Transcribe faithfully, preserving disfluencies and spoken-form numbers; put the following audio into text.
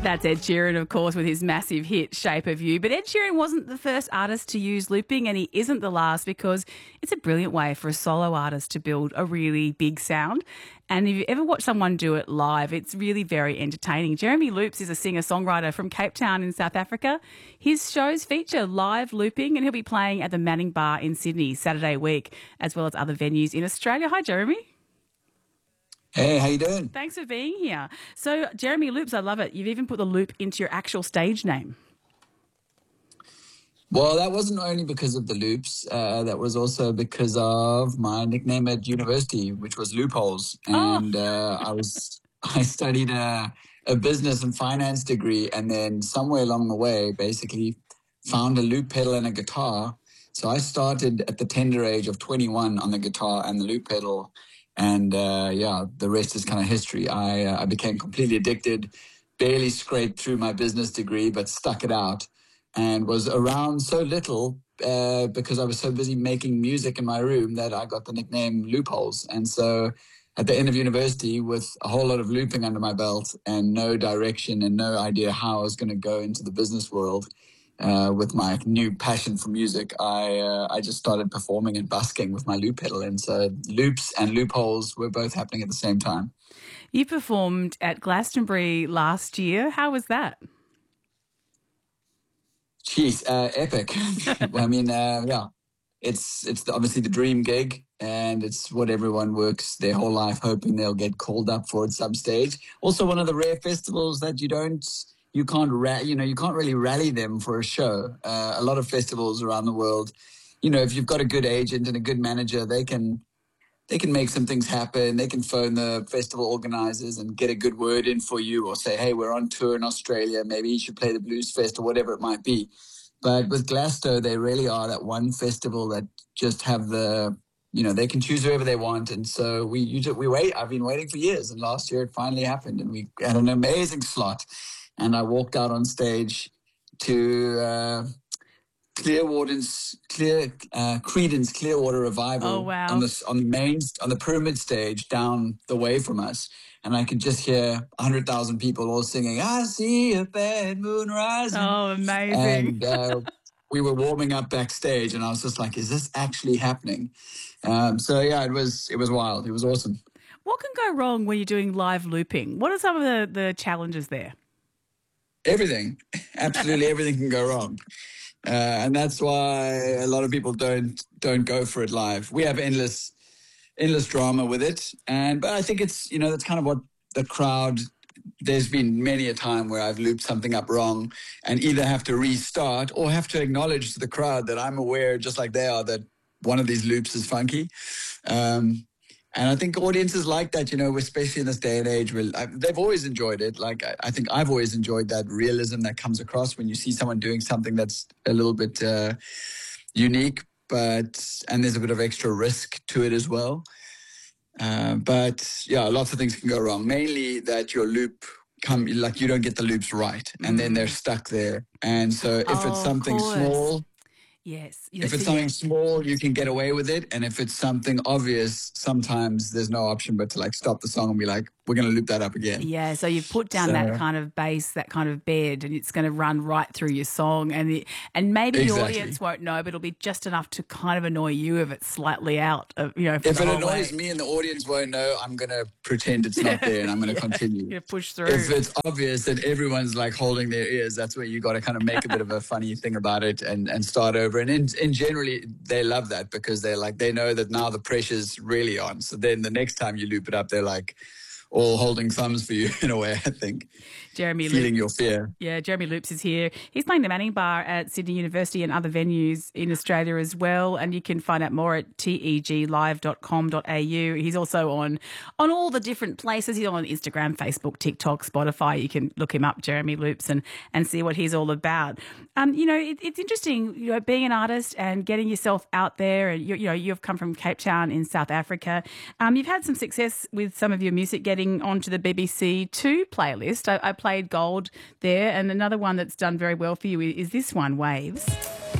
That's Ed Sheeran, of course, with his massive hit, Shape of You. But Ed Sheeran wasn't the first artist to use looping, and he isn't the last, because it's a brilliant way for a solo artist to build a really big sound. And if you ever watch someone do it live, it's really very entertaining. Jeremy Loops is a singer-songwriter from Cape Town in South Africa. His shows feature live looping, and he'll be playing at the Manning Bar in Sydney Saturday week, as well as other venues in Australia. Hi, Jeremy. Hey, how you doing? Thanks for being here. So, Jeremy Loops, I love it. You've even put the loop into your actual stage name. Well, that wasn't only because of the loops. Uh, that was also because of my nickname at university, which was Loopholes. And oh. uh, I was I studied a, a business and finance degree, and then somewhere along the way, basically found a loop pedal and a guitar. So I started at the tender age of twenty-one on the guitar and the loop pedal. And, uh, yeah, the rest is kind of history. I uh, I became completely addicted, barely scraped through my business degree, but stuck it out, and was around so little uh, because I was so busy making music in my room that I got the nickname Loopholes. And so at the end of university, with a whole lot of looping under my belt and no direction and no idea how I was going to go into the business world, Uh, with my new passion for music, I uh, I just started performing and busking with my loop pedal. And so loops and loopholes were both happening at the same time. You performed at Glastonbury last year. How was that? Jeez, uh, epic. I mean, uh, yeah, it's it's obviously the dream gig, and it's what everyone works their whole life hoping they'll get called up for at some stage. Also, one of the rare festivals that you don't... You can't, ra- you know, you can't really rally them for a show. Uh, a lot of festivals around the world, you know, if you've got a good agent and a good manager, they can, they can make some things happen. They can phone the festival organizers and get a good word in for you, or say, hey, we're on tour in Australia. Maybe you should play the Blues Fest or whatever it might be. But with Glasgow, they really are that one festival that just have the, you know, they can choose whoever they want. And so we, you just, we wait. I've been waiting for years, and last year it finally happened, and we had an amazing slot. And I walked out on stage to uh, Clearwater's Clear uh, Creedence Clearwater Revival. Oh, wow. on the on the main on the pyramid stage down the way from us, and I could just hear a hundred thousand people all singing, "I see a bad moon rising." Oh, amazing! And uh, we were warming up backstage, and I was just like, "Is this actually happening?" Um, so yeah, it was it was wild. It was awesome. What can go wrong when you're doing live looping? What are some of the, the challenges there? Everything, absolutely everything can go wrong, uh, and that's why a lot of people don't don't go for it live. We have endless, endless drama with it, and but I think it's you know that's kind of what the crowd. There's been many a time where I've looped something up wrong, and either have to restart or have to acknowledge to the crowd that I'm aware, just like they are, that one of these loops is funky. Um, And I think audiences like that, you know, especially in this day and age, where they've always enjoyed it. Like, I, I think I've always enjoyed that realism that comes across when you see someone doing something that's a little bit uh, unique, but, and there's a bit of extra risk to it as well. Uh, but yeah, lots of things can go wrong. Mainly that your loop come, like you don't get the loops right, and mm. then they're stuck there. And so if oh, it's something small, yes. If it's something small, you can get away with it. And if it's something obvious, sometimes there's no option but to like stop the song and be like, we're going to loop that up again. Yeah, so you've put down so, that kind of bass, that kind of bed, and it's going to run right through your song. And the, and maybe exactly. the audience won't know, but it'll be just enough to kind of annoy you if it's slightly out. Of, you know, if it annoys way. me and the audience won't know, I'm going to pretend it's not there and I'm going to yeah, continue. You're push through. If it's obvious that everyone's like holding their ears, that's where you got to kind of make a bit of a funny thing about it and, and start over. And in, in generally, they love that because they're like, they know that now the pressure's really on. So then the next time you loop it up, they're like, all holding thumbs for you in a way, I think. Jeremy Feeling Loops. your fear. Yeah, Jeremy Loops is here. He's playing the Manning Bar at Sydney University and other venues in Australia as well. And you can find out more at teg live dot com dot a u. He's also on on all the different places. He's on Instagram, Facebook, TikTok, Spotify. You can look him up, Jeremy Loops, and and see what he's all about. Um, you know, it, it's interesting, you know, being an artist and getting yourself out there. And you, you know, you've come from Cape Town in South Africa. Um, you've had some success with some of your music getting onto the B B C Two playlist. I, I played Gold there, and another one that's done very well for you is this one, Waves.